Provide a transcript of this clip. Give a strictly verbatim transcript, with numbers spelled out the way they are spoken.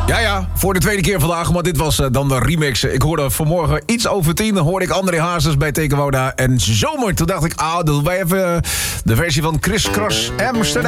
Ja, ja, voor de tweede keer vandaag, maar dit was uh, dan de remix. Ik hoorde vanmorgen iets over tien, hoorde ik André Hazes bij Tekenwoda en Zomer. Toen dacht ik, ah, doen wij even uh, de versie van Chris Cross Amsterdam.